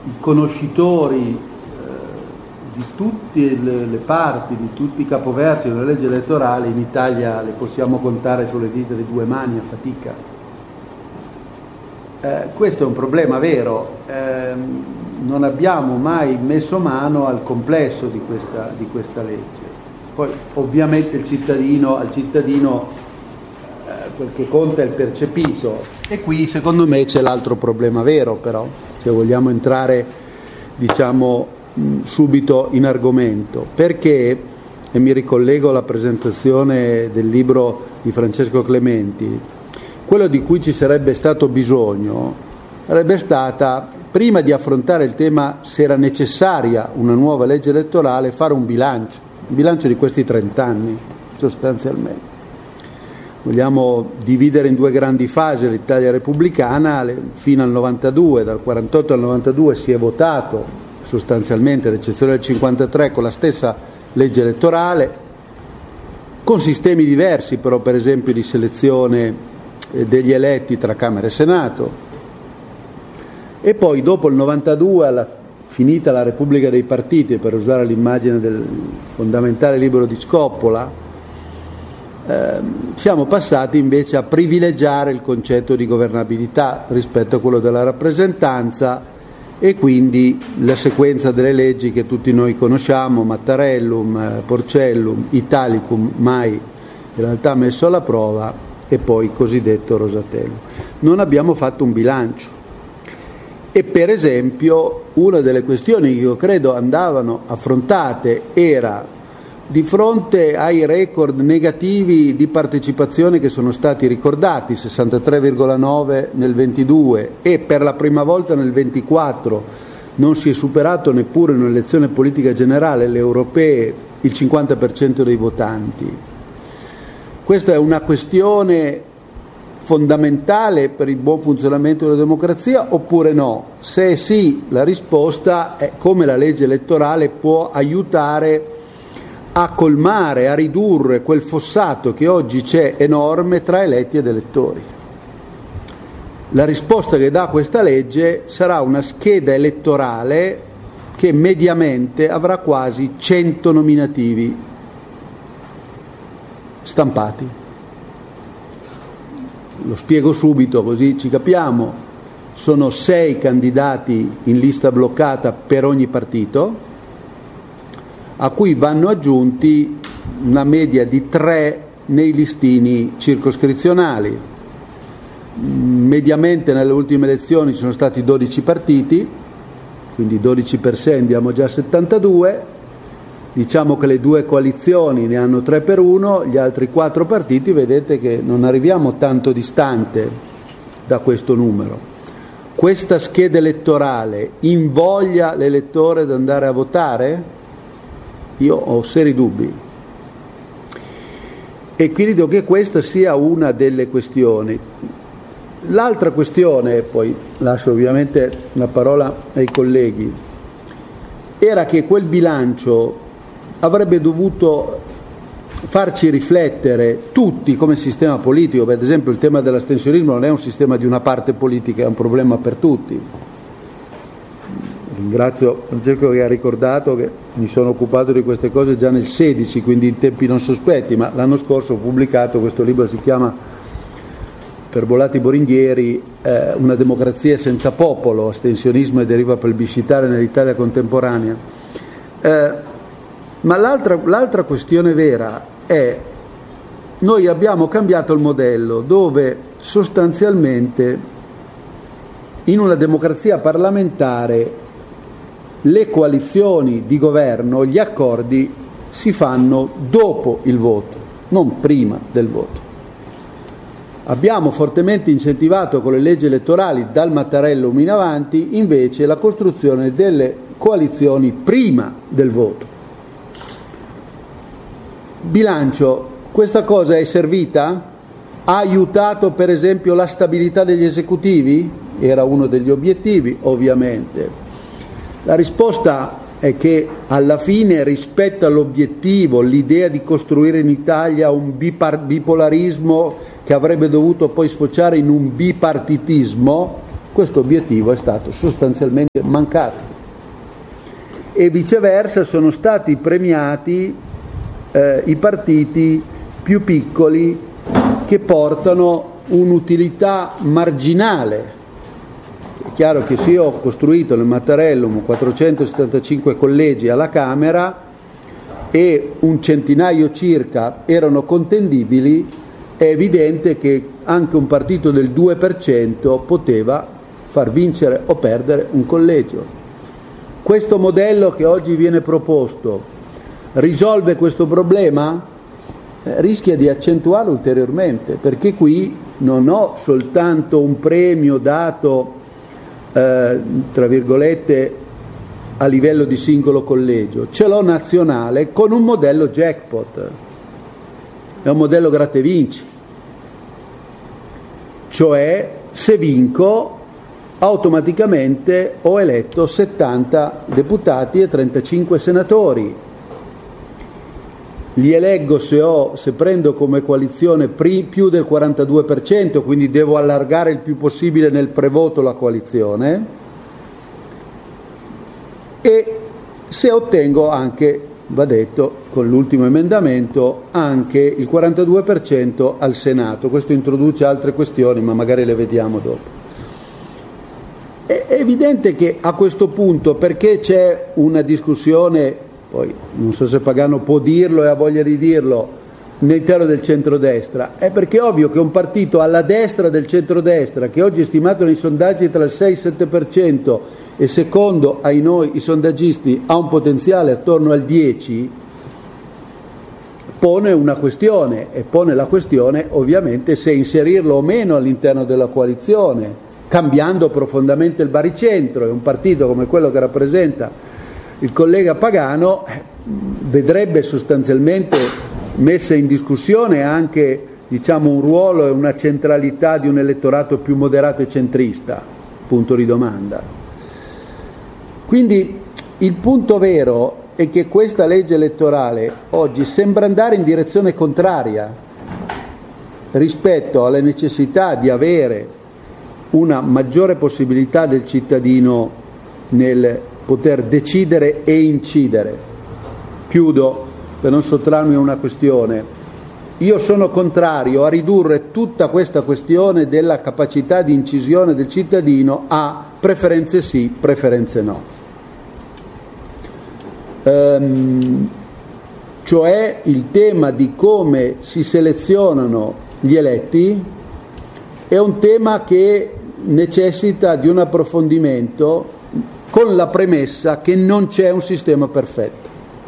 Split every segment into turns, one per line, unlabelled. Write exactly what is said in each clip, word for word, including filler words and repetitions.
i conoscitori eh, di tutte le, le parti, di tutti i capoversi della legge elettorale in Italia le possiamo contare sulle dita di due mani a fatica. Eh, questo è un problema vero. Eh, non abbiamo mai messo mano al complesso di questa, di questa legge. Poi ovviamente il cittadino, al cittadino eh, quel che conta è il percepito, e qui secondo me c'è l'altro problema vero, però, se vogliamo entrare diciamo mh, subito in argomento, perché, e mi ricollego alla presentazione del libro di Francesco Clementi, quello di cui ci sarebbe stato bisogno sarebbe stata, prima di affrontare il tema se era necessaria una nuova legge elettorale, fare un bilancio, un bilancio di questi trent'anni sostanzialmente. Vogliamo dividere in due grandi fasi l'Italia repubblicana, fino al novantadue, dal quarantotto al novantadue si è votato sostanzialmente, ad eccezione del cinquantatré, con la stessa legge elettorale, con sistemi diversi però, per esempio di selezione degli eletti tra Camera e Senato, e poi dopo il novantadue, alla, finita la Repubblica dei Partiti, per usare l'immagine del fondamentale libro di Scoppola, eh, siamo passati invece a privilegiare il concetto di governabilità rispetto a quello della rappresentanza, e quindi la sequenza delle leggi che tutti noi conosciamo, Mattarellum, Porcellum, Italicum, mai in realtà messo alla prova, e poi cosiddetto Rosatellum. Non abbiamo fatto un bilancio, e per esempio una delle questioni che io credo andavano affrontate era, di fronte ai record negativi di partecipazione che sono stati ricordati, sessantatré virgola nove nel ventidue, e per la prima volta nel ventiquattro non si è superato neppure in un'elezione politica generale, le europee, il cinquanta per cento dei votanti. Questa è una questione fondamentale per il buon funzionamento della democrazia oppure no? Se sì, la risposta è come la legge elettorale può aiutare a colmare, a ridurre quel fossato che oggi c'è enorme tra eletti ed elettori. La risposta che dà questa legge sarà una scheda elettorale che mediamente avrà quasi cento nominativi stampati. Lo spiego subito così ci capiamo: sono sei candidati in lista bloccata per ogni partito, a cui vanno aggiunti una media di tre nei listini circoscrizionali. Mediamente nelle ultime elezioni ci sono stati dodici partiti, quindi dodici per sei andiamo già a settantadue. Diciamo che le due coalizioni ne hanno tre per uno, gli altri quattro partiti, vedete che non arriviamo tanto distante da questo numero. Questa scheda elettorale invoglia l'elettore ad andare a votare? Io ho seri dubbi. E quindi credo che questa sia una delle questioni. L'altra questione, poi lascio ovviamente la parola ai colleghi, era che quel bilancio avrebbe dovuto farci riflettere tutti come sistema politico. Per esempio il tema dell'astensionismo non è un sistema di una parte politica, è un problema per tutti. Ringrazio Francesco che ha ricordato che mi sono occupato di queste cose già nel sedici, quindi in tempi non sospetti, ma l'anno scorso ho pubblicato questo libro, si chiama per Bolatti Boringhieri, eh, Una democrazia senza popolo, astensionismo e deriva plebiscitaria nell'Italia contemporanea. Eh, ma l'altra, l'altra questione vera è: noi abbiamo cambiato il modello, dove sostanzialmente in una democrazia parlamentare le coalizioni di governo, gli accordi si fanno dopo il voto, non prima del voto. Abbiamo fortemente incentivato con le leggi elettorali, dal Mattarellum in avanti, invece la costruzione delle coalizioni prima del voto. Bilancio, questa cosa è servita? Ha aiutato per esempio la stabilità degli esecutivi? Era uno degli obiettivi, ovviamente. La risposta è che alla fine, rispetto all'obiettivo, l'idea di costruire in Italia un bipar- bipolarismo che avrebbe dovuto poi sfociare in un bipartitismo, questo obiettivo è stato sostanzialmente mancato e viceversa sono stati premiati eh, i partiti più piccoli che portano un'utilità marginale. È chiaro che se io ho costruito nel Mattarellum quattrocentosettantacinque collegi alla Camera e un centinaio circa erano contendibili, è evidente che anche un partito del due per cento poteva far vincere o perdere un collegio. Questo modello che oggi viene proposto risolve quesro problema? Eh, rischia di accentuarlo ulteriormente, perché qui non ho soltanto un premio dato eh, tra virgolette a livello di singolo collegio, ce l'ho nazionale con un modello jackpot, è un modello gratta e vinci, cioè se vinco automaticamente ho eletto settanta deputati e trentacinque senatori, li eleggo se, ho, se prendo come coalizione più del quarantadue per cento, quindi devo allargare il più possibile nel prevoto la coalizione, e se ottengo anche, va detto con l'ultimo emendamento, anche il quarantadue per cento al Senato. Questo introduce altre questioni, ma magari le vediamo dopo. È evidente che a questo punto, perché c'è una discussione, poi non so se Pagano può dirlo e ha voglia di dirlo, all'interno del centrodestra, è perché è ovvio che un partito alla destra del centrodestra, che oggi è stimato nei sondaggi tra il sei e il sette per cento e secondo ai noi i sondaggisti ha un potenziale attorno al dieci, pone una questione, e pone la questione ovviamente se inserirlo o meno all'interno della coalizione, cambiando profondamente il baricentro. E un partito come quello che rappresenta il collega Pagano vedrebbe sostanzialmente messa in discussione anche, diciamo, un ruolo e una centralità di un elettorato più moderato e centrista, punto di domanda. Quindi il punto vero è che questa legge elettorale oggi sembra andare in direzione contraria rispetto alle necessità di avere una maggiore possibilità del cittadino nel poter decidere e incidere. Chiudo per non sottrarmi a una questione. Io sono contrario a ridurre tutta questa questione della capacità di incisione del cittadino a preferenze sì, preferenze no. Ehm, cioè il tema di come si selezionano gli eletti è un tema che necessita di un approfondimento, con la premessa che non c'è un sistema perfetto.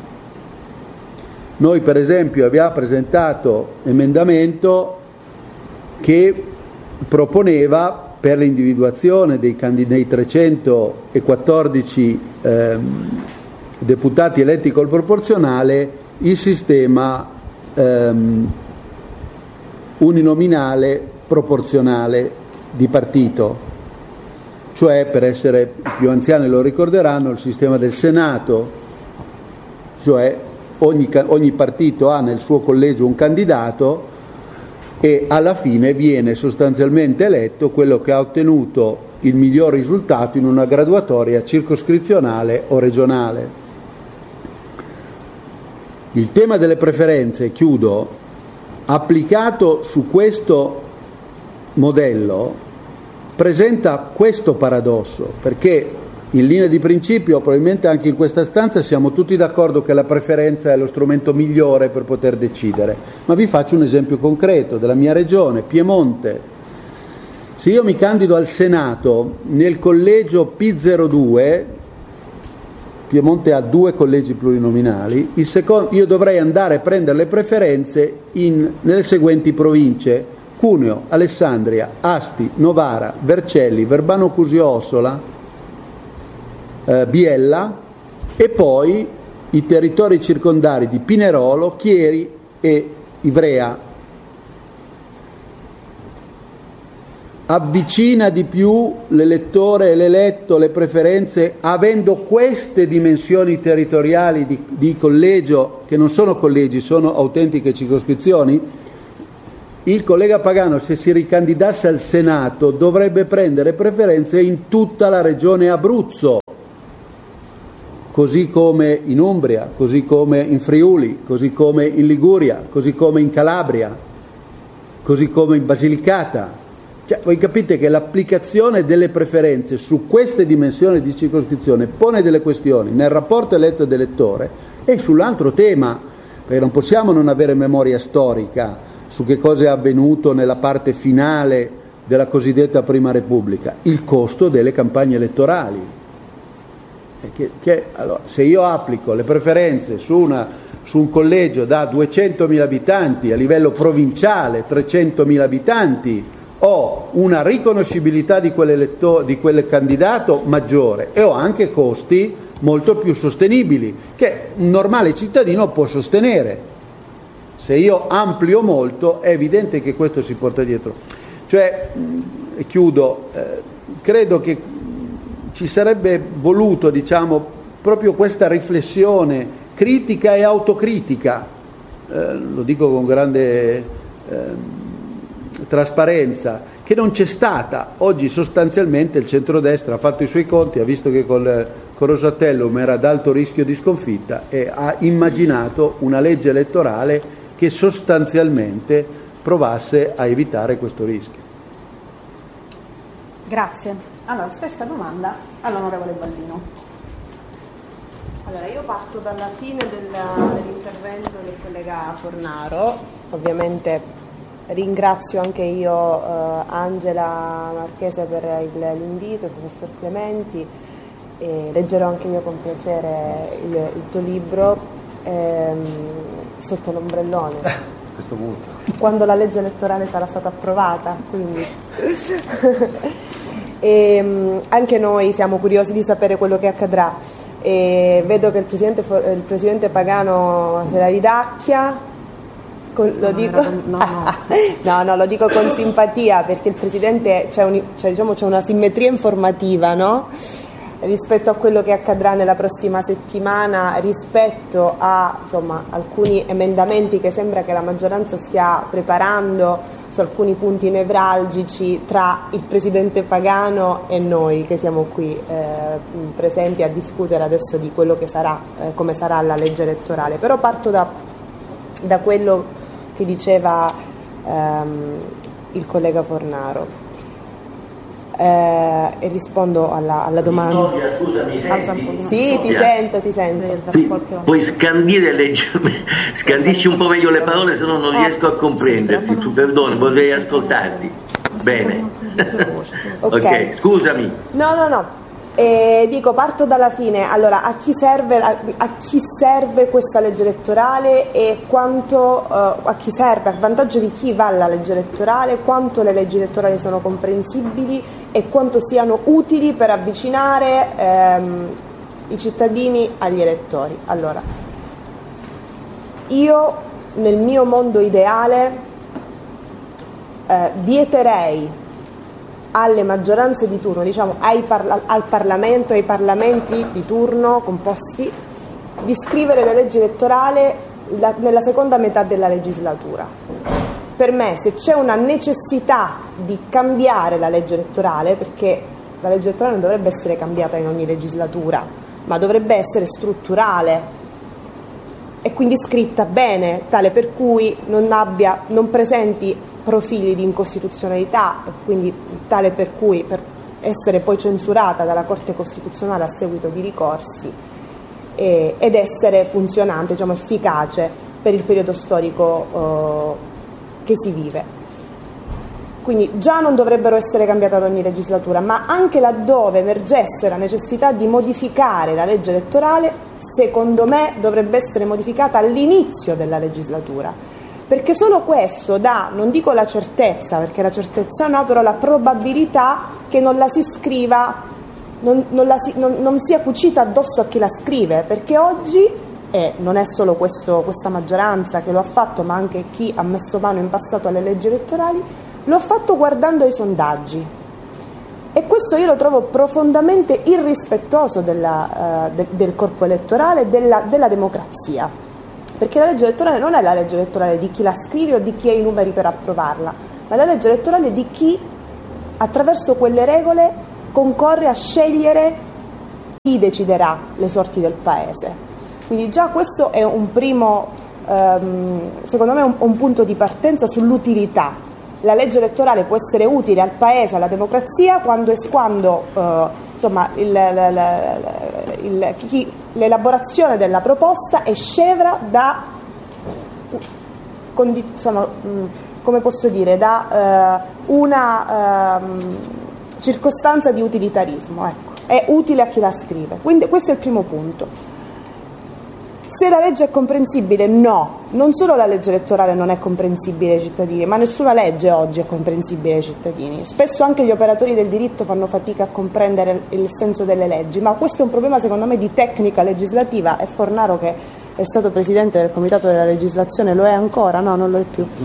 Noi per esempio abbiamo presentato emendamento che proponeva per l'individuazione dei, candid- dei trecentoquattordici ehm, deputati eletti col proporzionale il sistema ehm, uninominale proporzionale di partito, cioè, per essere più anziani lo ricorderanno, il sistema del Senato, cioè ogni, ogni partito ha nel suo collegio un candidato e alla fine viene sostanzialmente eletto quello che ha ottenuto il miglior risultato in una graduatoria circoscrizionale o regionale. Il tema delle preferenze, chiudo, applicato su questo modello presenta questo paradosso, perché in linea di principio probabilmente anche in questa stanza siamo tutti d'accordo che la preferenza è lo strumento migliore per poter decidere, ma vi faccio un esempio concreto della mia regione, Piemonte. Se io mi candido al Senato nel collegio P zero due, Piemonte ha due collegi plurinominali, il secondo, io dovrei andare a prendere le preferenze in, nelle seguenti province: Cuneo, Alessandria, Asti, Novara, Vercelli, Verbano Cusio Ossola, eh, Biella, e poi i territori circondari di Pinerolo, Chieri e Ivrea. Avvicina di più l'elettore e l'eletto le preferenze avendo queste dimensioni territoriali di, di collegio, che non sono collegi, sono autentiche circoscrizioni? il collega Pagano, se si ricandidasse al Senato, dovrebbe prendere preferenze in tutta la regione Abruzzo, così come in Umbria, così come in Friuli, così come in Liguria, così come in Calabria, così come in Basilicata. Cioè, voi capite che l'applicazione delle preferenze su queste dimensioni di circoscrizione pone delle questioni nel rapporto eletto-elettore e sull'altro tema, perché non possiamo non avere memoria storica su che cosa è avvenuto nella parte finale della cosiddetta Prima Repubblica, il costo delle campagne elettorali. Che, che, allora, se io applico le preferenze su, una, su un collegio da duecentomila abitanti a livello provinciale, trecentomila abitanti, ho una riconoscibilità di quell'eletto, di quel candidato maggiore e ho anche costi molto più sostenibili che un normale cittadino può sostenere. Se io amplio molto è evidente che questo si porta dietro. Cioè, e chiudo, eh, credo che ci sarebbe voluto, diciamo, proprio questa riflessione critica e autocritica, eh, lo dico con grande eh, trasparenza, che non c'è stata. Oggi sostanzialmente il centrodestra ha fatto i suoi conti, ha visto che col, con Rosatellum era ad alto rischio di sconfitta e ha immaginato una legge elettorale che sostanzialmente provasse a evitare questo rischio.
Grazie. Allora, stessa domanda all'onorevole Baldino.
Allora, io parto dalla fine della, dell'intervento del collega Fornaro. Ovviamente ringrazio anche io eh, Angela Marchese per il, l'invito, il professor Clementi, e leggerò anche io con piacere il, il tuo libro ehm, sotto l'ombrellone.
Questo punto.
Quando la legge elettorale sarà stata approvata, quindi... E anche noi siamo curiosi di sapere quello che accadrà. E vedo che il presidente, il presidente Pagano se la ridacchia. Con, lo
no,
dico,
no, no.
no, no, lo dico con simpatia, perché il presidente c'è, un, c'è, diciamo, c'è una simmetria informativa, no? Rispetto a quello che accadrà nella prossima settimana, rispetto a insomma, alcuni emendamenti che sembra che la maggioranza stia preparando su alcuni punti nevralgici tra il presidente Pagano e noi che siamo qui eh, presenti a discutere adesso di quello che sarà, eh, come sarà la legge elettorale. Però parto da, da quello che diceva ehm, il collega Fornaro. Eh, e rispondo alla, alla domanda.
Vittoria, scusa, mi senti?
Sì, ti sento, ti sento.
Sì, puoi scandire leggermente, scandisci un po' meglio le parole, se no non riesco a comprenderti. Tu perdoni, vorrei ascoltarti. Bene.
Ok,
ok, scusami.
No, no, no. Eh, dico, parto dalla fine. Allora, a chi serve, a, a chi serve questa legge elettorale e quanto, uh, a chi serve, a vantaggio di chi va la legge elettorale, quanto le leggi elettorali sono comprensibili e quanto siano utili per avvicinare ehm, i cittadini agli elettori. Allora, io nel mio mondo ideale eh, vieterei alle maggioranze di turno, diciamo ai parla- al Parlamento, ai parlamenti di turno composti, di scrivere la legge elettorale la- nella seconda metà della legislatura. Per me, se c'è una necessità di cambiare la legge elettorale, perché la legge elettorale non dovrebbe essere cambiata in ogni legislatura, ma dovrebbe essere strutturale e quindi scritta bene, tale per cui non abbia, non presenti profili di incostituzionalità, e quindi tale per cui per essere poi censurata dalla Corte Costituzionale a seguito di ricorsi e, ed essere funzionante, diciamo efficace per il periodo storico eh, che si vive. Quindi già non dovrebbero essere cambiate ad ogni legislatura, ma anche laddove emergesse la necessità di modificare la legge elettorale, secondo me dovrebbe essere modificata all'inizio della legislatura. Perché solo questo dà, non dico la certezza, perché la certezza no, però la probabilità che non la si scriva, non, non, la si, non, non sia cucita addosso a chi la scrive, perché oggi, e non è solo questo, questa maggioranza che lo ha fatto, ma anche chi ha messo mano in passato alle leggi elettorali, lo ha fatto guardando ai sondaggi. E questo io lo trovo profondamente irrispettoso della, uh, de, del corpo elettorale e della, della democrazia. perché la legge elettorale non è la legge elettorale di chi la scrive o di chi ha i numeri per approvarla, ma è la legge elettorale di chi attraverso quelle regole concorre a scegliere chi deciderà le sorti del Paese. Quindi già questo è un primo, ehm, secondo me, un, un punto di partenza sull'utilità. La legge elettorale può essere utile al Paese, alla democrazia, quando, quando eh, insomma, il, il, il, chi, l'elaborazione della proposta è scevra da, insomma, come posso dire, da eh, una eh, circostanza di utilitarismo, ecco. È utile a chi la scrive. Quindi questo è il primo punto. Se la legge è comprensibile, no, non solo la legge elettorale non è comprensibile ai cittadini, ma nessuna legge oggi è comprensibile ai cittadini. Spesso anche gli operatori del diritto fanno fatica a comprendere il senso delle leggi, ma questo è un problema secondo me di tecnica legislativa, e Fornaro, che è stato presidente del Comitato della Legislazione, lo è ancora? No, non lo è più.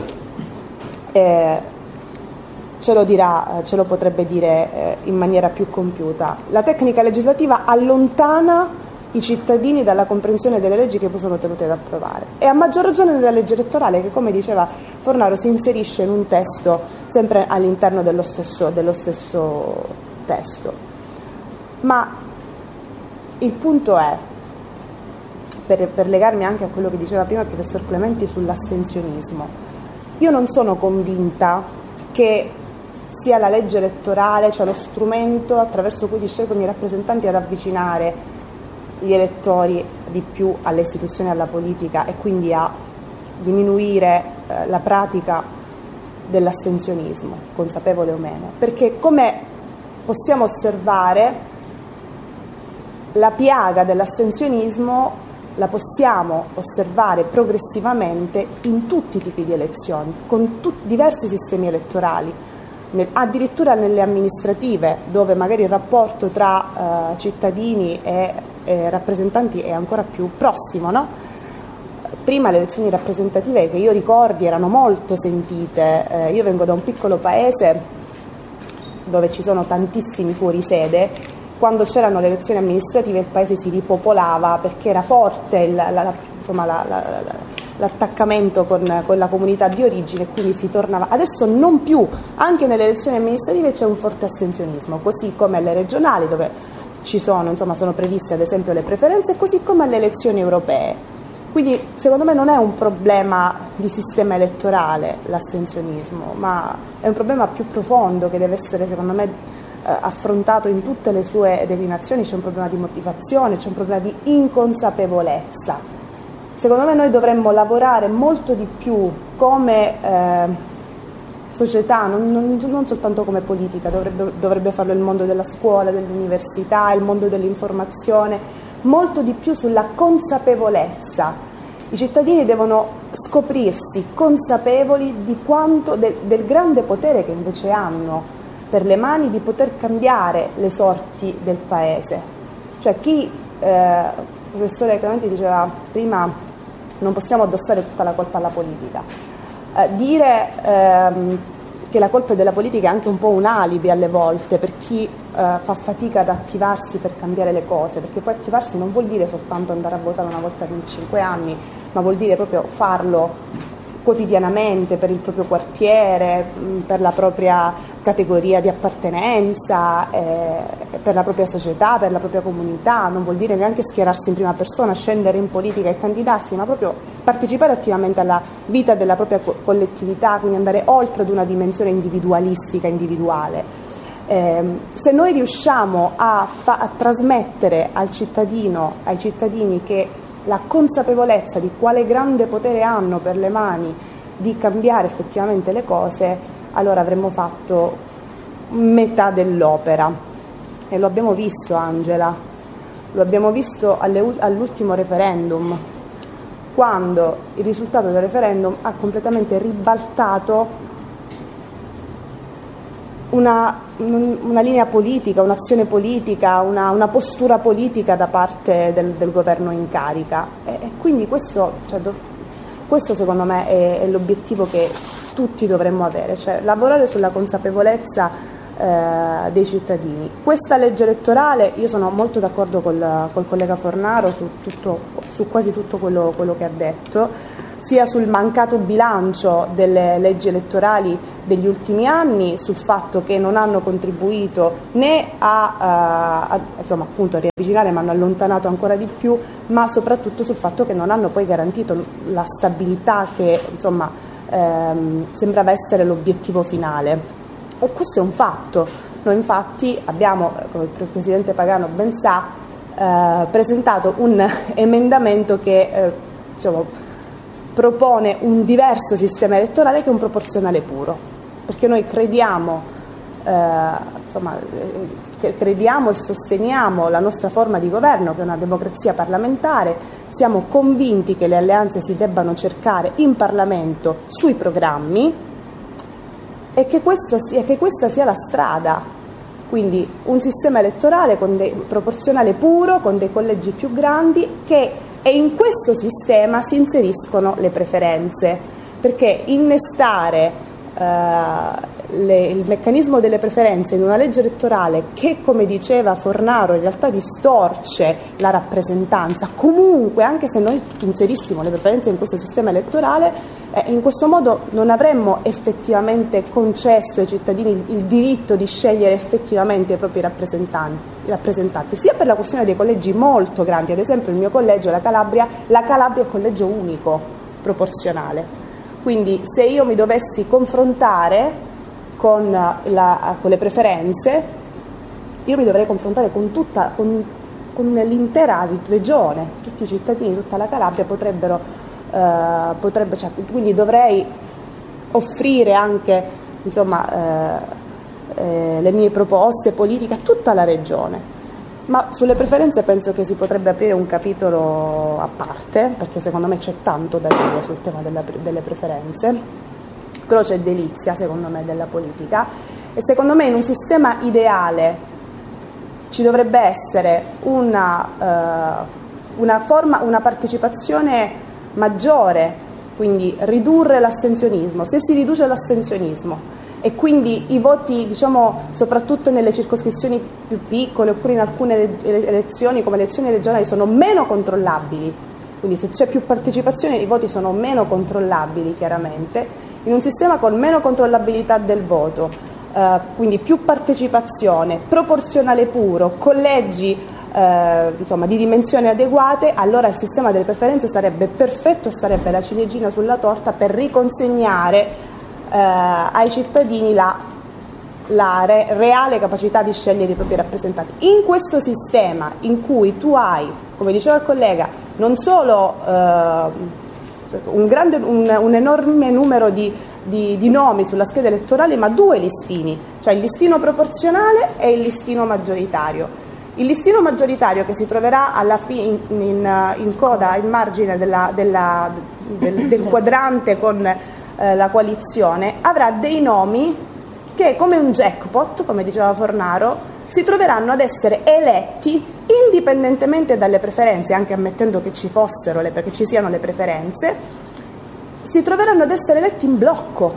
Eh, ce lo dirà, ce lo potrebbe dire eh, in maniera più compiuta. La tecnica legislativa allontana i cittadini dalla comprensione delle leggi che poi sono tenuti ad approvare, e a maggior ragione nella legge elettorale, che, come diceva Fornaro, si inserisce in un testo sempre all'interno dello stesso, dello stesso testo. Ma il punto è, per, per legarmi anche a quello che diceva prima il professor Clementi sull'astensionismo, io non sono convinta che sia la legge elettorale, cioè lo strumento attraverso cui si scelgono i rappresentanti, ad avvicinare gli elettori di più alle istituzioni e alla politica, e quindi a diminuire eh, la pratica dell'astensionismo, consapevole o meno, perché, come possiamo osservare, la piaga dell'astensionismo la possiamo osservare progressivamente in tutti i tipi di elezioni, con tut- diversi sistemi elettorali, nel, addirittura nelle amministrative, dove magari il rapporto tra eh, cittadini e Eh, rappresentanti è ancora più prossimo, no? Prima le elezioni rappresentative, che io ricordi, erano molto sentite. Eh, io vengo da un piccolo paese dove ci sono tantissimi fuorisede. Quando c'erano le elezioni amministrative il paese si ripopolava perché era forte il, la, la, insomma, la, la, la, l'attaccamento con, con la comunità di origine, e quindi si tornava. Adesso non più, anche nelle elezioni amministrative c'è un forte astensionismo, così come alle regionali, dove ci sono, insomma, sono previste ad esempio le preferenze, così come alle elezioni europee. Quindi secondo me non è un problema di sistema elettorale l'astensionismo, ma è un problema più profondo che deve essere, secondo me, eh, affrontato in tutte le sue declinazioni. C'è un problema di motivazione, c'è un problema di inconsapevolezza. Secondo me noi dovremmo lavorare molto di più come eh, società, non, non, non soltanto come politica, dovrebbe, dovrebbe farlo il mondo della scuola, dell'università, il mondo dell'informazione, molto di più sulla consapevolezza. I cittadini devono scoprirsi consapevoli di quanto, de, del grande potere che invece hanno per le mani di poter cambiare le sorti del Paese. Cioè chi, eh, il professore Clementi diceva prima, non possiamo addossare tutta la colpa alla politica. Uh, dire ehm, che la colpa è della politica è anche un po' un alibi alle volte per chi uh, fa fatica ad attivarsi per cambiare le cose, perché poi attivarsi non vuol dire soltanto andare a votare una volta ogni cinque anni, ma vuol dire proprio farlo quotidianamente per il proprio quartiere, mh, per la propria categoria di appartenenza, eh, per la propria società, per la propria comunità. Non vuol dire neanche schierarsi in prima persona, scendere in politica e candidarsi, ma proprio partecipare attivamente alla vita della propria co- collettività, quindi andare oltre ad una dimensione individualistica, individuale. Eh, se noi riusciamo a, fa- a trasmettere al cittadino, ai cittadini che la consapevolezza di quale grande potere hanno per le mani di cambiare effettivamente le cose, allora avremmo fatto metà dell'opera. E lo abbiamo visto, Angela, lo abbiamo visto alle, all'ultimo referendum, quando il risultato del referendum ha completamente ribaltato una, una linea politica, un'azione politica, una, una postura politica da parte del, del governo in carica. E, e quindi questo, cioè, do, questo secondo me è, è l'obiettivo che tutti dovremmo avere, cioè lavorare sulla consapevolezza eh, dei cittadini. Questa legge elettorale, io sono molto d'accordo col, col collega Fornaro su tutto, su quasi tutto quello, quello che ha detto, sia sul mancato bilancio delle leggi elettorali degli ultimi anni, sul fatto che non hanno contribuito né a, a, a insomma, appunto, a riavvicinare, ma hanno allontanato ancora di più, ma soprattutto sul fatto che non hanno poi garantito la stabilità che insomma ehm, sembrava essere l'obiettivo finale. E questo è un fatto. Noi infatti abbiamo, come il Presidente Pagano ben sa, eh, presentato un emendamento che eh, diciamo, propone un diverso sistema elettorale che è un proporzionale puro, perché noi crediamo, eh, insomma, eh, crediamo e sosteniamo la nostra forma di governo, che è una democrazia parlamentare, siamo convinti che le alleanze si debbano cercare in Parlamento sui programmi e che, questo sia, che questa sia la strada. Quindi un sistema elettorale con dei, proporzionale puro, con dei collegi più grandi, che, e in questo sistema si inseriscono le preferenze, perché innestare eh, le, il meccanismo delle preferenze in una legge elettorale che, come diceva Fornaro, in realtà distorce la rappresentanza, comunque anche se noi inserissimo le preferenze in questo sistema elettorale, eh, in questo modo non avremmo effettivamente concesso ai cittadini il, il diritto di scegliere effettivamente i propri rappresentanti, rappresentanti, sia per la questione dei collegi molto grandi, ad esempio il mio collegio, la Calabria, la Calabria è collegio unico, proporzionale. Quindi se io mi dovessi confrontare con, la, con le preferenze, io mi dovrei confrontare con, tutta, con, con l'intera regione, tutti i cittadini, tutta la Calabria potrebbero, eh, potrebbe, cioè, quindi dovrei offrire anche insomma, eh, eh, le mie proposte politiche a tutta la regione. Ma sulle preferenze penso che si potrebbe aprire un capitolo a parte, perché secondo me c'è tanto da dire sul tema della, delle preferenze. Croce e delizia, secondo me, della politica. E secondo me in un sistema ideale ci dovrebbe essere una, uh, una, forma, una partecipazione maggiore, quindi ridurre l'astensionismo. Se si riduce l'astensionismo e quindi i voti, diciamo, soprattutto nelle circoscrizioni più piccole oppure in alcune elezioni come elezioni regionali sono meno controllabili, quindi se c'è più partecipazione i voti sono meno controllabili chiaramente, in un sistema con meno controllabilità del voto, eh, quindi più partecipazione, proporzionale puro, collegi eh, insomma, di dimensioni adeguate, allora il sistema delle preferenze sarebbe perfetto e sarebbe la ciliegina sulla torta per riconsegnare Eh, ai cittadini la, la re, reale capacità di scegliere i propri rappresentanti. In questo sistema in cui tu hai, come diceva il collega, non solo eh, un, grande, un, un enorme numero di, di, di nomi sulla scheda elettorale, ma due listini, cioè il listino proporzionale e il listino maggioritario. Il listino maggioritario che si troverà alla fi, in, in, in coda, in margine della, della, del, del quadrante con la coalizione, avrà dei nomi che, come un jackpot, come diceva Fornaro, si troveranno ad essere eletti indipendentemente dalle preferenze, anche ammettendo che ci fossero, le, che ci siano le preferenze, si troveranno ad essere eletti in blocco.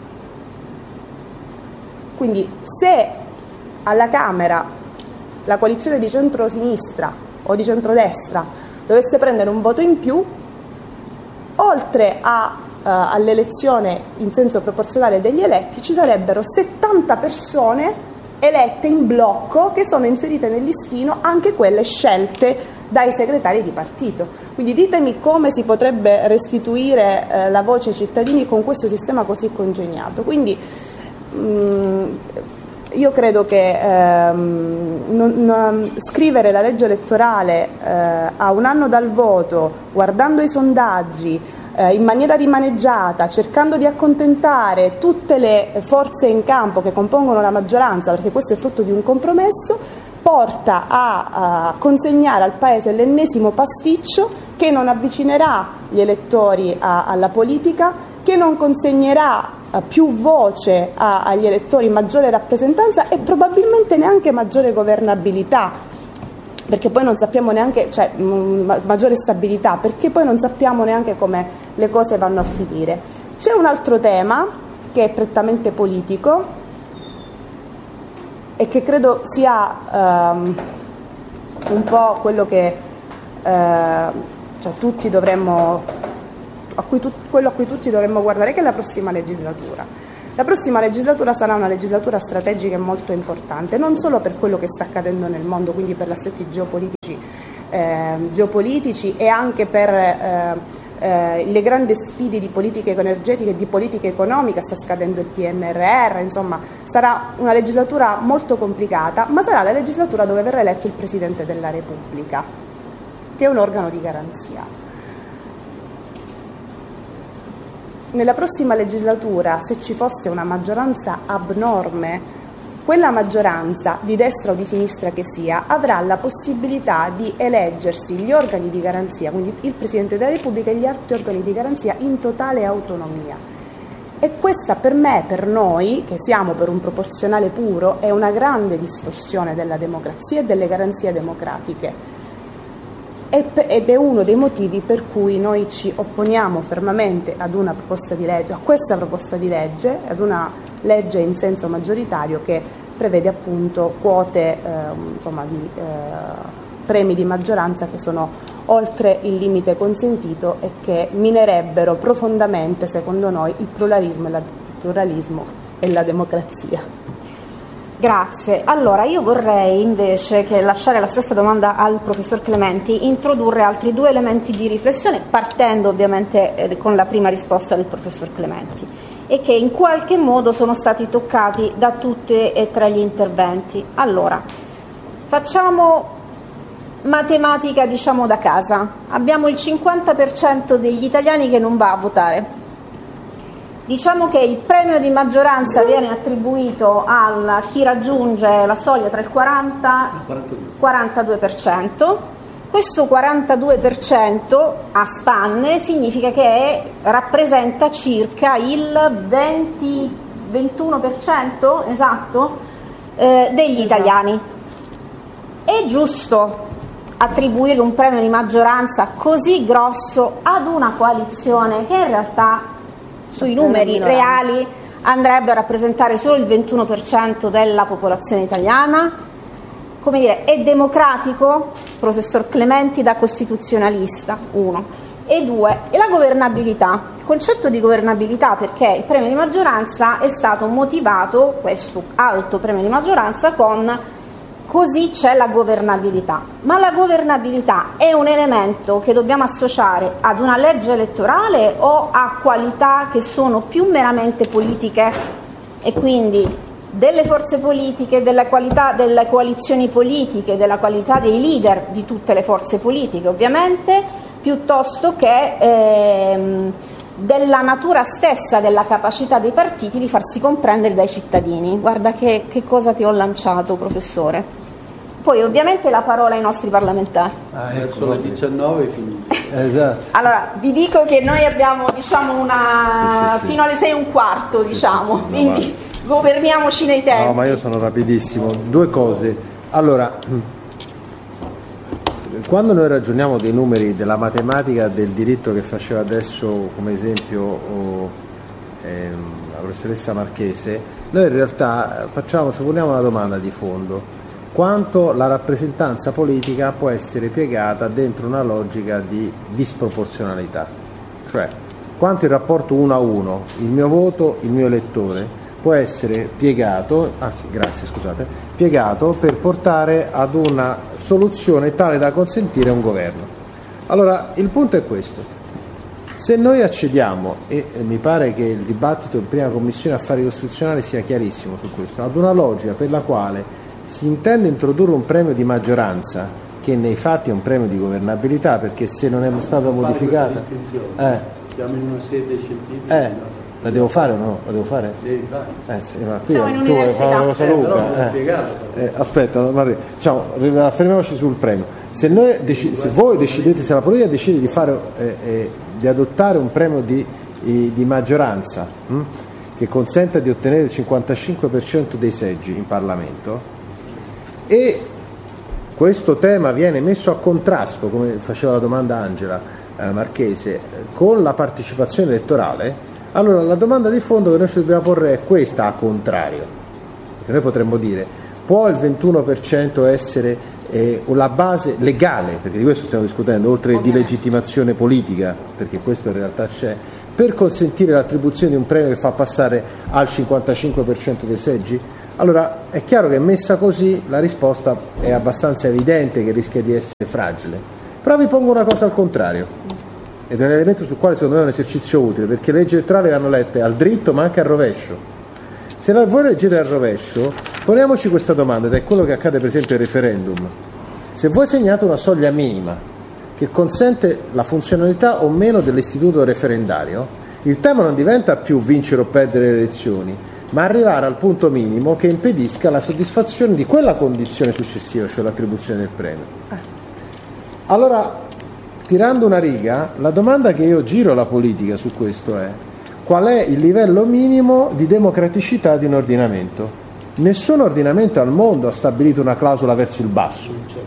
Quindi se alla Camera la coalizione di centro-sinistra o di centrodestra dovesse prendere un voto in più, oltre a Uh, all'elezione in senso proporzionale degli eletti, ci sarebbero settanta persone elette in blocco che sono inserite nel listino, anche quelle scelte dai segretari di partito. Quindi ditemi come si potrebbe restituire uh, la voce ai cittadini con questo sistema così congegnato. Quindi mh, io credo che ehm, non, non, scrivere la legge elettorale eh, a un anno dal voto, guardando i sondaggi, in maniera rimaneggiata, cercando di accontentare tutte le forze in campo che compongono la maggioranza, perché questo è frutto di un compromesso, porta a, a consegnare al Paese l'ennesimo pasticcio che non avvicinerà gli elettori a, alla politica, che non consegnerà a, più voce a, agli elettori, maggiore rappresentanza e probabilmente neanche maggiore governabilità, perché poi non sappiamo neanche, cioè mh, maggiore stabilità, perché poi non sappiamo neanche come le cose vanno a finire. C'è un altro tema che è prettamente politico e che credo sia um, un po' quello che uh, cioè tutti dovremmo, a cui tu, quello a cui tutti dovremmo guardare, che è la prossima legislatura. La prossima legislatura sarà una legislatura strategica e molto importante, non solo per quello che sta accadendo nel mondo, quindi per gli assetti geopolitici, eh, geopolitici e anche per eh, eh, le grandi sfide di politica energetica e di politica economica. Sta scadendo il P N R R, insomma sarà una legislatura molto complicata, ma sarà la legislatura dove verrà eletto il Presidente della Repubblica, che è un organo di garanzia. Nella prossima legislatura, se ci fosse una maggioranza abnorme, quella maggioranza, di destra o di sinistra che sia, avrà la possibilità di eleggersi gli organi di garanzia, quindi il Presidente della Repubblica e gli altri organi di garanzia, in totale autonomia. E questa per me, per noi, che siamo per un proporzionale puro, è una grande distorsione della democrazia e delle garanzie democratiche. Ed è uno dei motivi per cui noi ci opponiamo fermamente ad una proposta di legge, a questa proposta di legge, ad una legge in senso maggioritario che prevede appunto quote eh, insomma, di eh, premi di maggioranza che sono oltre il limite consentito e che minerebbero profondamente, secondo noi, il pluralismo e la, il pluralismo e la democrazia.
Grazie. Allora io vorrei invece che lasciare la stessa domanda al professor Clementi, introdurre altri due elementi di riflessione, partendo ovviamente eh, con la prima risposta del professor Clementi, e che in qualche modo sono stati toccati da tutte e tre gli interventi. Allora, facciamo matematica, diciamo, da casa. Abbiamo il cinquanta per cento degli italiani che non va a votare. Diciamo che il premio di maggioranza viene attribuito a chi raggiunge la soglia tra il quaranta e il quarantadue per cento. Questo quarantadue per cento a spanne significa che rappresenta circa il venti ventuno per cento esatto, eh, degli esatto. italiani. È giusto attribuire un premio di maggioranza così grosso ad una coalizione che in realtà sui numeri reali andrebbe a rappresentare solo il ventuno per cento della popolazione italiana? Come dire, è democratico, professor Clementi, da costituzionalista, uno. E due, e la governabilità. Il concetto di governabilità, perché il premio di maggioranza è stato motivato, questo alto premio di maggioranza, con così c'è la governabilità. Ma la governabilità è un elemento che dobbiamo associare ad una legge elettorale o a qualità che sono più meramente politiche, e quindi delle forze politiche, della qualità delle coalizioni politiche, della qualità dei leader di tutte le forze politiche ovviamente, piuttosto che ehm, della natura stessa della capacità dei partiti di farsi comprendere dai cittadini. Guarda che, che cosa ti ho lanciato, professore. Poi ovviamente la parola ai nostri parlamentari.
Ah, ecco, sono le diciannove finite. Esatto.
Allora, vi dico che noi abbiamo, diciamo, una sì, sì, fino alle sei e un quarto, diciamo, sì, sì, quindi no, governiamoci nei tempi.
No, ma io sono rapidissimo. Due cose. Allora, quando noi ragioniamo dei numeri della matematica del diritto che faceva adesso come esempio oh, ehm, la professoressa Marchese, noi in realtà facciamo, ci poniamo una domanda di fondo: quanto la rappresentanza politica può essere piegata dentro una logica di disproporzionalità, cioè quanto il rapporto uno a uno, il mio voto, il mio elettore, può essere piegato, ah sì, grazie, scusate, piegato per portare ad una soluzione tale da consentire un governo. Allora, il punto è questo: se noi accediamo, e mi pare che il dibattito in prima commissione affari costituzionali sia chiarissimo su questo, ad una logica per la quale si intende introdurre un premio di maggioranza, che nei fatti è un premio di governabilità, perché se non è stata modificata eh,
siamo in una sede scientifica,
eh, la devo fare o no? La devo fare?
Devi fare.
Eh, sì, ma qui tu vuoi fare una cosa lunga. Eh, eh, aspetta, Maria, diciamo, fermiamoci sul premio. Se, noi dec- se voi decidete, se la politica decide di fare eh, eh, di adottare un premio di, di, di maggioranza hm, che consenta di ottenere il cinquantacinque per cento dei seggi in Parlamento, e questo tema viene messo a contrasto, come faceva la domanda Angela eh, Marchese, con la partecipazione elettorale, allora la domanda di fondo che noi ci dobbiamo porre è questa a contrario. Perché noi potremmo dire: può il ventuno per cento essere eh, la base legale, perché di questo stiamo discutendo, oltre che di legittimazione politica, perché questo in realtà c'è, per consentire l'attribuzione di un premio che fa passare al cinquantacinque per cento dei seggi? Allora è chiaro che messa così la risposta è abbastanza evidente che rischia di essere fragile, però vi pongo una cosa al contrario, ed è un elemento sul quale secondo me è un esercizio utile, perché le leggi elettorali vanno lette al dritto ma anche al rovescio. Se la, voi leggete al rovescio, poniamoci questa domanda, ed è quello che accade per esempio al referendum: se voi segnate una soglia minima che consente la funzionalità o meno dell'istituto referendario, il tema non diventa più vincere o perdere le elezioni, ma arrivare al punto minimo che impedisca la soddisfazione di quella condizione successiva, cioè l'attribuzione del premio. Allora, tirando una riga, la domanda che io giro alla politica su questo è: qual è il livello minimo di democraticità di un ordinamento? Nessun ordinamento al mondo ha stabilito una clausola verso il basso,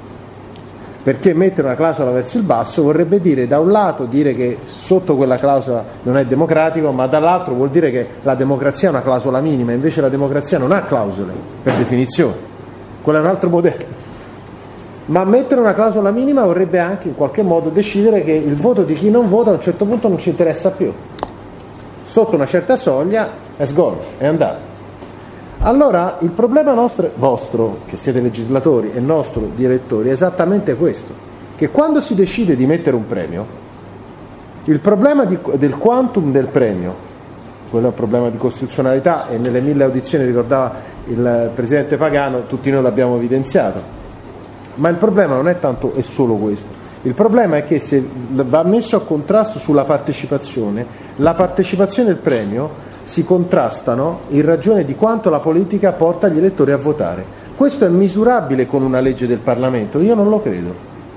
perché mettere una clausola verso il basso vorrebbe dire, da un lato, dire che sotto quella clausola non è democratico, ma dall'altro vuol dire che la democrazia è una clausola minima, invece la democrazia non ha clausole, per definizione. Quello è un altro modello. Ma mettere una clausola minima vorrebbe anche in qualche modo decidere che il voto di chi non vota a un certo punto non ci interessa più. Sotto una certa soglia è sgorgo, è andato. Allora il problema nostro, vostro, che siete legislatori, e nostro di elettori, è esattamente questo, che quando si decide di mettere un premio, il problema di, del quantum del premio, quello è un problema di costituzionalità, e nelle mille audizioni ricordava il Presidente Pagano, tutti noi l'abbiamo evidenziato, ma il problema non è tanto e solo questo. Il problema è che se va messo a contrasto sulla partecipazione, la partecipazione e il premio si contrastano in ragione di quanto la politica porta gli elettori a votare. Questo è misurabile con una legge del Parlamento? Io non lo credo.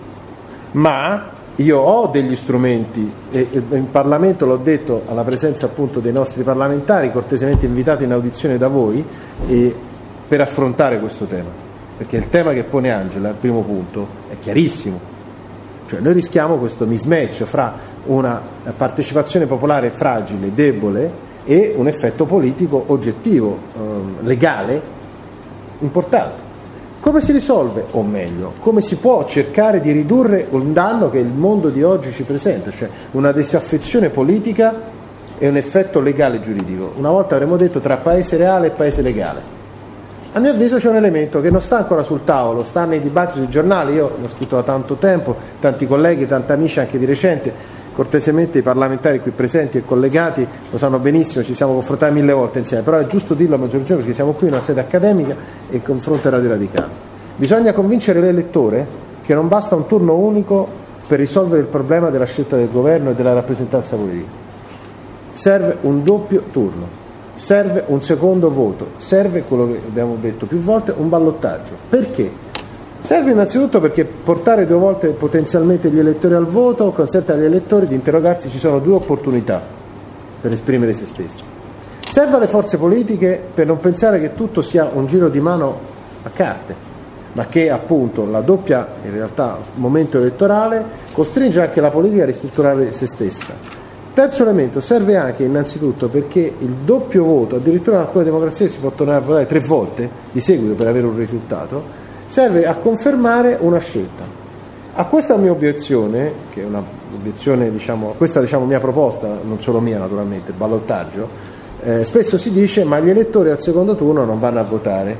Ma io ho degli strumenti, e in Parlamento l'ho detto alla presenza appunto dei nostri parlamentari, cortesemente invitati in audizione da voi, e per affrontare questo tema. Perché il tema che pone Angela, al primo punto, è chiarissimo. Cioè noi rischiamo questo mismatch fra una partecipazione popolare fragile, debole, e un effetto politico oggettivo, eh, legale, importante. Come si risolve? O meglio, come si può cercare di ridurre un danno che il mondo di oggi ci presenta, cioè una disaffezione politica e un effetto legale giuridico? Una volta avremmo detto tra paese reale e paese legale. A mio avviso c'è un elemento che non sta ancora sul tavolo, sta nei dibattiti sui giornali, io l'ho scritto da tanto tempo, tanti colleghi, tanti amici anche di recente. Cortesemente i parlamentari qui presenti e collegati lo sanno benissimo, ci siamo confrontati mille volte insieme, però è giusto dirlo a maggior ragione perché siamo qui in una sede accademica e confronto Radio Radicale. Bisogna convincere l'elettore che non basta un turno unico per risolvere il problema della scelta del governo e della rappresentanza politica. Serve un doppio turno, serve un secondo voto, serve, quello che abbiamo detto più volte, un ballottaggio. Perché? Serve innanzitutto perché portare due volte potenzialmente gli elettori al voto consente agli elettori di interrogarsi: ci sono due opportunità per esprimere se stessi. Serve alle forze politiche per non pensare che tutto sia un giro di mano a carte, ma che appunto la doppia, in realtà, momento elettorale costringe anche la politica a ristrutturare se stessa. Terzo elemento, serve anche innanzitutto perché il doppio voto, addirittura in alcune democrazie si può tornare a votare tre volte di seguito per avere un risultato, serve a confermare una scelta. A questa mia obiezione, che è una obiezione, diciamo, questa diciamo mia proposta, non solo mia naturalmente, il ballottaggio, eh, spesso si dice: ma gli elettori al secondo turno non vanno a votare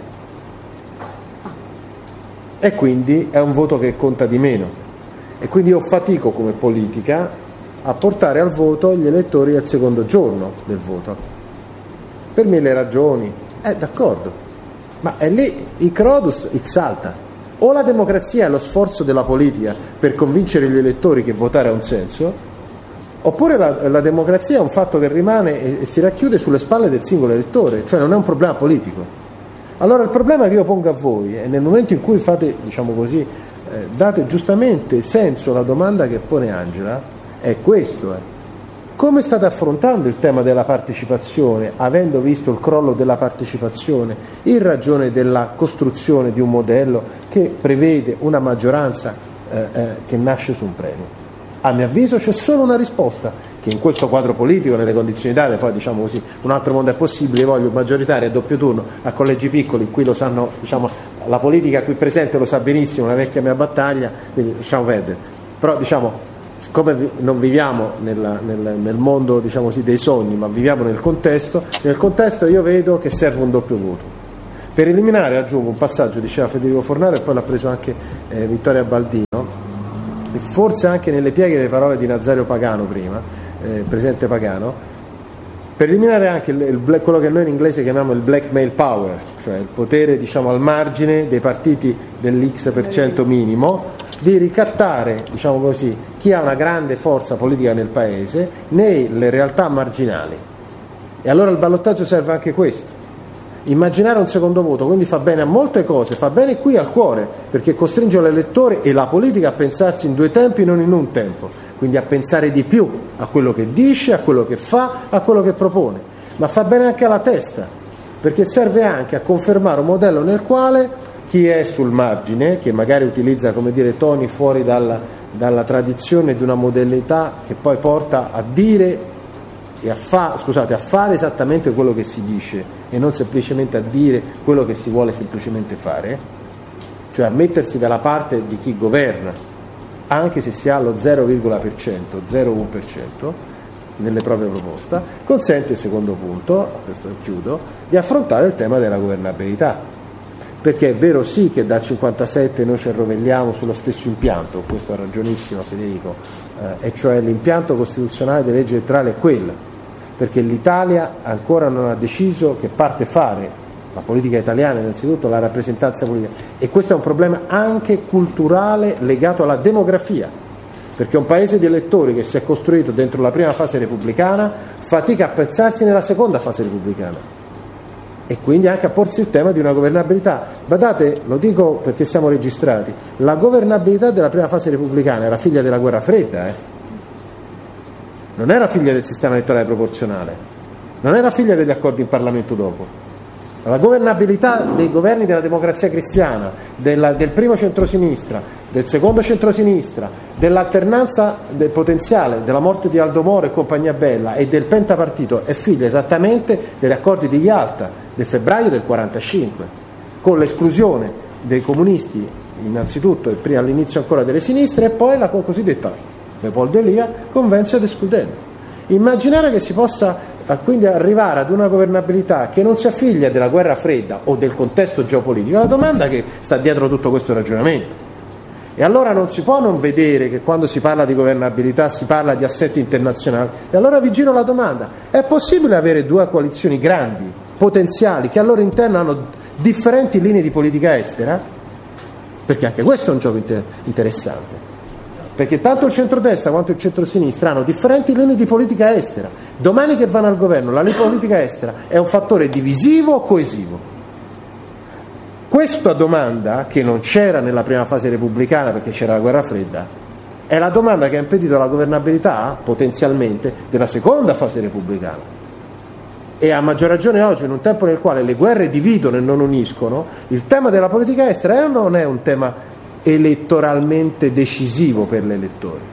e quindi è un voto che conta di meno, e quindi io fatico come politica a portare al voto gli elettori al secondo giorno del voto per mille ragioni. Eh, d'accordo, ma è lì i Crodus x alta. O la democrazia è lo sforzo della politica per convincere gli elettori che votare ha un senso, oppure la, la democrazia è un fatto che rimane e, e si racchiude sulle spalle del singolo elettore, cioè non è un problema politico. Allora il problema che io pongo a voi è, nel momento in cui fate, diciamo così, eh, date giustamente senso alla domanda che pone Angela, è questo: eh. Come state affrontando il tema della partecipazione, avendo visto il crollo della partecipazione in ragione della costruzione di un modello che prevede una maggioranza eh, eh, che nasce su un premio? A mio avviso c'è solo una risposta, che in questo quadro politico, nelle condizioni date, poi diciamo così, un altro mondo è possibile, voglio maggioritaria a doppio turno a collegi piccoli, qui lo sanno, diciamo, la politica qui presente lo sa benissimo, una vecchia mia battaglia, quindi lasciamo perdere. Però diciamo, siccome vi, non viviamo nella, nel, nel mondo, diciamo così, dei sogni, ma viviamo nel contesto, nel contesto io vedo che serve un doppio voto. Per eliminare, aggiungo un passaggio, diceva Federico Fornaro e poi l'ha preso anche eh, Vittoria Baldino, e forse anche nelle pieghe delle parole di Nazario Pagano prima, eh, presidente Pagano, per eliminare anche il, il, quello che noi in inglese chiamiamo il blackmail power, cioè il potere, diciamo, al margine dei partiti dell'X per cento minimo, di ricattare, diciamo così, chi ha una grande forza politica nel paese nelle realtà marginali. E allora il ballottaggio serve anche questo, immaginare un secondo voto, quindi fa bene a molte cose, fa bene qui al cuore, perché costringe l'elettore e la politica a pensarsi in due tempi, non in un tempo, quindi a pensare di più a quello che dice, a quello che fa, a quello che propone, ma fa bene anche alla testa, perché serve anche a confermare un modello nel quale chi è sul margine, che magari utilizza, come dire, toni fuori dalla, dalla tradizione di una modalità che poi porta a dire e a, fa, scusate, a fare esattamente quello che si dice e non semplicemente a dire quello che si vuole semplicemente fare, cioè a mettersi dalla parte di chi governa, anche se si ha lo zero virgola uno per cento, zero virgola uno per cento nelle proprie proposte, consente, secondo punto, questo chiudo, di affrontare il tema della governabilità, perché è vero sì che dal cinquantasette noi ci arrovelliamo sullo stesso impianto, questo ha ragionissimo Federico, eh, e cioè l'impianto costituzionale della legge elettorale è quello, perché l'Italia ancora non ha deciso che parte fare la politica italiana, innanzitutto la rappresentanza politica, e questo è un problema anche culturale legato alla demografia, perché un paese di elettori che si è costruito dentro la prima fase repubblicana fatica a pensarsi nella seconda fase repubblicana e quindi anche a porsi il tema di una governabilità. Badate, lo dico perché siamo registrati, la governabilità della prima fase repubblicana era figlia della guerra fredda, eh? Non era figlia del sistema elettorale proporzionale, non era figlia degli accordi in Parlamento dopo. La governabilità dei governi della Democrazia Cristiana, della, del primo centrosinistra, del secondo centrosinistra, dell'alternanza del potenziale, della morte di Aldo Moro e compagnia bella e del pentapartito è figlia esattamente degli accordi di Yalta del febbraio del quarantacinque, con l'esclusione dei comunisti innanzitutto e prima all'inizio ancora delle sinistre e poi la cosiddetta Leopoldo Elia Convenzio ad escludendo. Immaginare che si possa quindi arrivare ad una governabilità che non sia figlia della guerra fredda o del contesto geopolitico è la domanda che sta dietro tutto questo ragionamento. E allora non si può non vedere che quando si parla di governabilità si parla di assetti internazionali. E allora vi giro la domanda: è possibile avere due coalizioni grandi, potenziali, che al loro interno hanno differenti linee di politica estera? Perché anche questo è un gioco inter- interessante. Perché tanto il centrodestra quanto il centrosinistra hanno differenti linee di politica estera. Domani che vanno al governo, la politica estera è un fattore divisivo o coesivo? Questa domanda, che non c'era nella prima fase repubblicana perché c'era la guerra fredda, è la domanda che ha impedito la governabilità, potenzialmente, della seconda fase repubblicana. E a maggior ragione oggi, in un tempo nel quale le guerre dividono e non uniscono, il tema della politica estera è o non è un tema elettoralmente decisivo per l'elettore?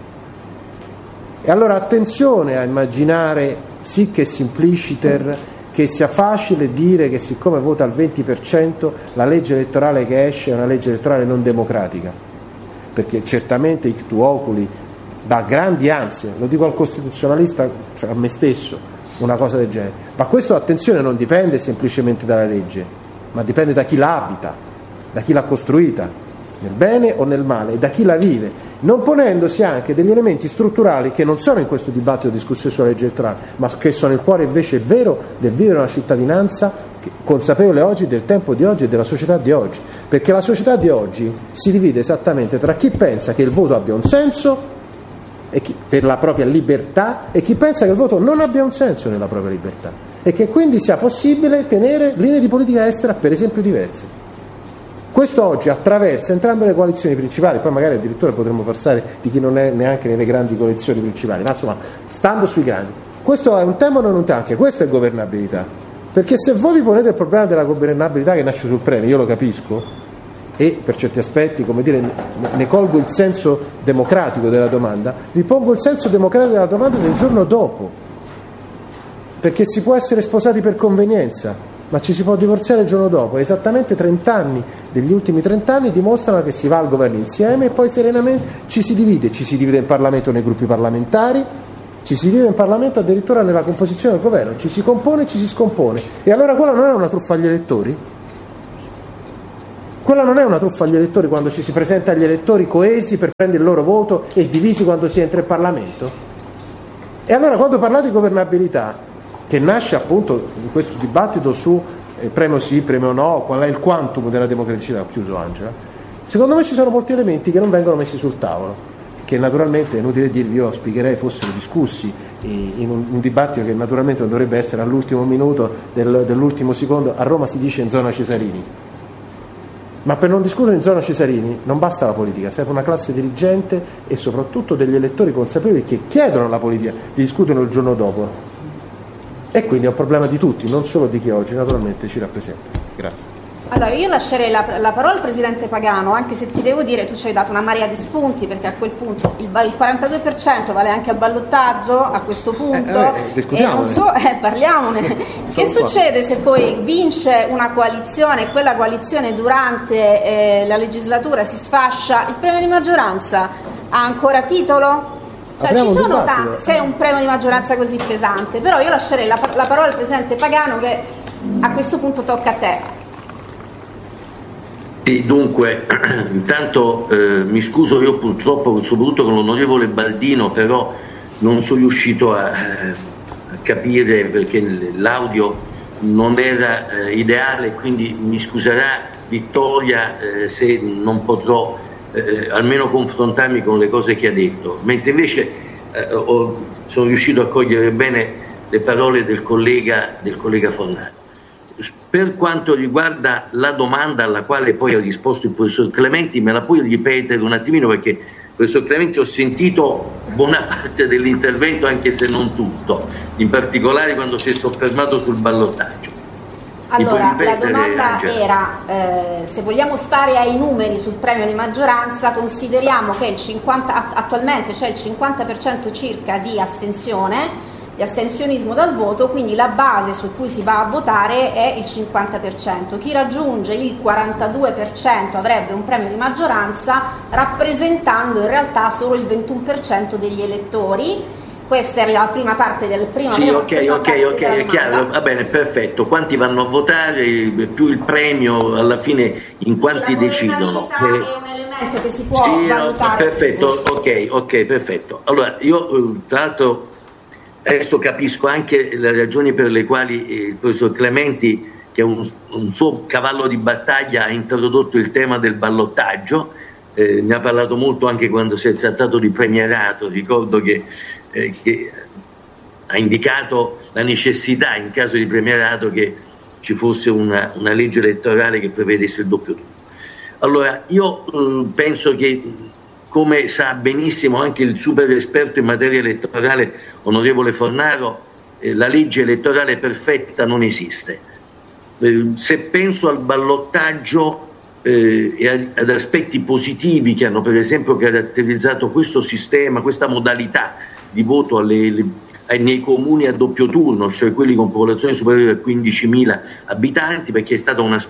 E allora attenzione a immaginare sic et simpliciter che sia facile dire che siccome vota al venti per cento la legge elettorale che esce è una legge elettorale non democratica, perché certamente ictu oculi dà grandi ansie, lo dico al costituzionalista, cioè a me stesso, una cosa del genere, ma questo, attenzione, non dipende semplicemente dalla legge, ma dipende da chi la abita, da chi l'ha costruita, nel bene o nel male, e da chi la vive, non ponendosi anche degli elementi strutturali che non sono in questo dibattito discusso sulla legge elettorale, ma che sono il cuore invece vero del vivere una cittadinanza consapevole oggi del tempo di oggi e della società di oggi, perché la società di oggi si divide esattamente tra chi pensa che il voto abbia un senso e chi, per la propria libertà, e chi pensa che il voto non abbia un senso nella propria libertà e che quindi sia possibile tenere linee di politica estera per esempio diverse. Questo oggi attraversa entrambe le coalizioni principali, poi magari addirittura potremmo passare di chi non è neanche nelle grandi coalizioni principali, ma insomma, stando sui grandi. Questo è un tema o non un tema? Anche questo è governabilità. Perché se voi vi ponete il problema della governabilità che nasce sul premio, io lo capisco, e per certi aspetti, come dire, ne colgo il senso democratico della domanda, vi pongo il senso democratico della domanda del giorno dopo. Perché si può essere sposati per convenienza, ma ci si può divorziare il giorno dopo. Esattamente trenta anni degli ultimi trenta anni dimostrano che si va al governo insieme e poi serenamente ci si divide, ci si divide in Parlamento nei gruppi parlamentari, ci si divide in Parlamento addirittura nella composizione del governo, ci si compone e ci si scompone. E allora quella non è una truffa agli elettori? Quella non è una truffa agli elettori quando ci si presenta agli elettori coesi per prendere il loro voto e divisi quando si entra in Parlamento? E allora quando parlate di governabilità, che nasce appunto in questo dibattito su eh, premio sì, premio no, qual è il quantum della democraticità, ho chiuso Angela, secondo me ci sono molti elementi che non vengono messi sul tavolo, che naturalmente è inutile dirvi, io auspicherei fossero discussi in un, un dibattito che naturalmente non dovrebbe essere all'ultimo minuto del, dell'ultimo secondo. A Roma si dice in zona Cesarini, ma per non discutere in zona Cesarini non basta la politica, serve una classe dirigente e soprattutto degli elettori consapevoli che chiedono alla politica, di discutono il giorno dopo. E quindi è un problema di tutti, non solo di chi oggi naturalmente ci rappresenta. Grazie.
Allora, io lascerei la, la parola al Presidente Pagano, anche se ti devo dire, tu ci hai dato una marea di spunti, perché a quel punto il, il quarantadue per cento vale anche al ballottaggio, a questo punto,
eh, eh, discutiamone.
e non so, eh, parliamone. Che succede se poi vince una coalizione e quella coalizione durante eh, la legislatura si sfascia? Il premio di maggioranza ha ancora titolo? Cioè, ci sono tanti, se è un premio di maggioranza così pesante, però io lascerei la, la parola al Presidente Pagano, che a questo punto tocca a te.
E dunque, intanto eh, mi scuso io purtroppo, soprattutto con l'onorevole Baldino, però non sono riuscito a, a capire perché l'audio non era eh, ideale, quindi mi scuserà Vittoria eh, se non potrò Eh, almeno confrontarmi con le cose che ha detto, mentre invece eh, ho, sono riuscito a cogliere bene le parole del collega, del collega Fornaro. Per quanto riguarda la domanda alla quale poi ha risposto il professor Clementi, me la puoi ripetere un attimino, perché professor Clementi ho sentito buona parte dell'intervento, anche se non tutto, in particolare quando si è soffermato sul ballottaggio.
Allora, la domanda Angela? era, eh, se vogliamo stare ai numeri sul premio di maggioranza, consideriamo che il cinquanta, attualmente c'è il cinquanta per cento circa di astensione, di astensionismo dal voto, quindi la base su cui si va a votare è il cinquanta per cento. Chi raggiunge il quarantadue per cento avrebbe un premio di maggioranza, rappresentando in realtà solo il ventuno per cento degli elettori. Questa è la prima parte del primo.
Sì, ok, ok, ok, è chiaro, va bene, perfetto. Quanti vanno a votare, più il premio, alla fine in quanti decidono?
È un elemento che si può
sì,
valutare.
No, perfetto, ok, ok, perfetto. Allora, io tra l'altro adesso capisco anche le ragioni per le quali il professor Clementi, che è un, un suo cavallo di battaglia, ha introdotto il tema del ballottaggio. Eh, ne ha parlato molto anche quando si è trattato di premierato. Ricordo che Eh, che ha indicato la necessità in caso di premierato che ci fosse una, una legge elettorale che prevedesse il doppio turno. Allora io eh, penso che, come sa benissimo anche il super esperto in materia elettorale onorevole Fornaro, eh, la legge elettorale perfetta non esiste. Eh, se penso al ballottaggio eh, e ad aspetti positivi che hanno per esempio caratterizzato questo sistema, questa modalità di voto alle, le, nei comuni a doppio turno, cioè quelli con popolazione superiore a quindicimila abitanti, perché è stata una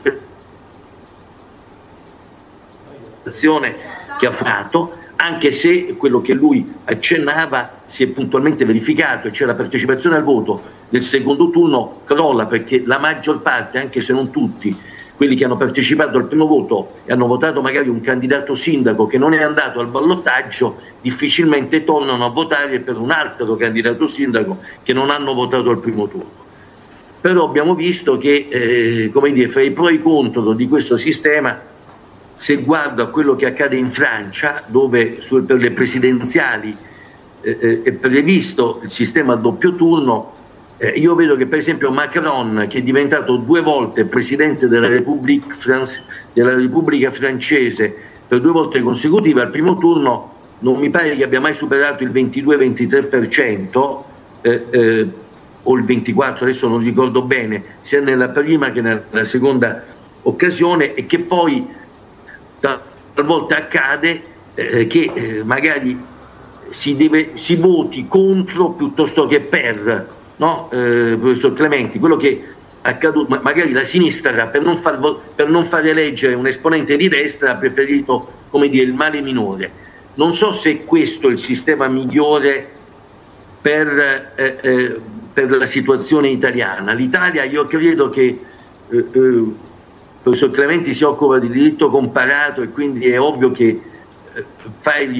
sperimentazione che ha fatto, anche se quello che lui accennava si è puntualmente verificato, cioè la partecipazione al voto del secondo turno crolla, perché la maggior parte, anche se non tutti, quelli che hanno partecipato al primo voto e hanno votato magari un candidato sindaco che non è andato al ballottaggio, difficilmente tornano a votare per un altro candidato sindaco che non hanno votato al primo turno. Però abbiamo visto che, eh, come dire, fra i pro e i contro di questo sistema, se guardo a quello che accade in Francia, dove su, per le presidenziali eh, è previsto il sistema a doppio turno, Eh, io vedo che per esempio Macron, che è diventato due volte presidente della Repubblica, France, della Repubblica francese per due volte consecutive, al primo turno non mi pare che abbia mai superato il ventidue ventitré per cento eh, eh, o il ventiquattro, adesso non ricordo bene, sia nella prima che nella seconda occasione, e che poi talvolta accade eh, che eh, magari si, deve, si voti contro piuttosto che per. No, eh, professor Clementi, quello che accaduto, magari la sinistra per non far, per non far eleggere un esponente di destra ha preferito, come dire, il male minore. Non so se questo è il sistema migliore per, eh, eh, per la situazione italiana. L'Italia, io credo che eh, eh, il professor Clementi si occupa di diritto comparato e quindi è ovvio che eh, fare